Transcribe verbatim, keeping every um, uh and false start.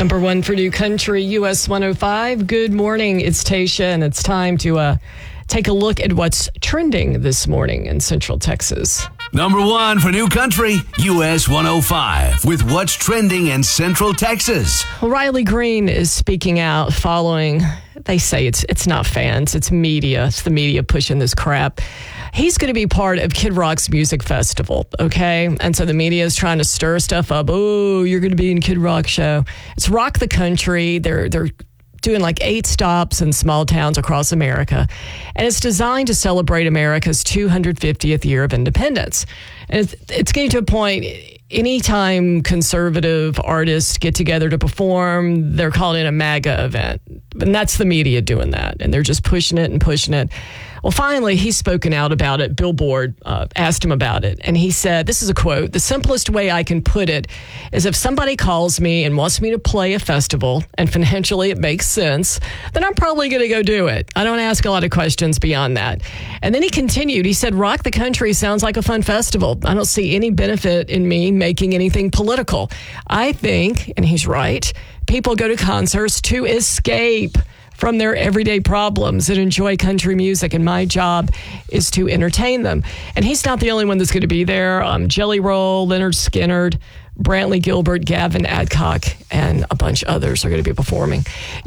Number one for New Country, U S one oh five. Good morning. It's Tasha, and it's time to uh, take a look at what's trending this morning in Central Texas. Number one for New Country, U S one oh five, with what's trending in Central Texas. Well, Riley Green is speaking out following, they say it's it's not fans, it's media. It's the media pushing this crap. He's going to be part of Kid Rock's music festival, okay? And so the media is trying to stir stuff up. Oh, you're going to be in Kid Rock show. It's Rock the Country. They're they're doing like eight stops in small towns across America. And it's designed to celebrate America's two hundred fiftieth year of independence. And it's, it's getting to a point, anytime conservative artists get together to perform, they're calling it a MAGA event. And that's the media doing that. And they're just pushing it and pushing it. Well, finally, he's spoken out about it. Billboard uh, asked him about it. And he said, this is a quote, "The simplest way I can put it is if somebody calls me and wants me to play a festival and financially it makes sense, then I'm probably going to go do it. I don't ask a lot of questions beyond that." And then he continued. He said, "Rock the Country sounds like a fun festival. I don't see any benefit in me making anything political. I think," and he's right, "people go to concerts to escape from their everyday problems and enjoy country music, and my job is to entertain them." And he's not the only one that's going to be there. Um, Jelly Roll, Leonard Skinner, Brantley Gilbert, Gavin Adcock, and a bunch of others are going to be performing.